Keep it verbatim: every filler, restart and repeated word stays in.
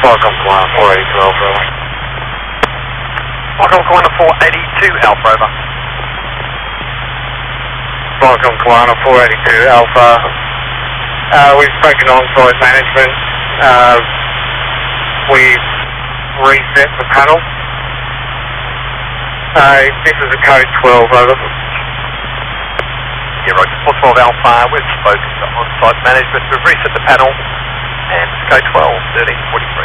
Welcome to one four eighty-two Alpha. Welcome to one four eighty-two Alpha, over. Welcome to one four eighty-two Alpha. Uh, we've spoken on site management. Uh, we've reset the panel. Uh, this is a code twelve, over. Yeah, right, four twelve Alpha, we've spoken to on-site management, we've reset the panel, and it's code twelve, thirteen forty-three.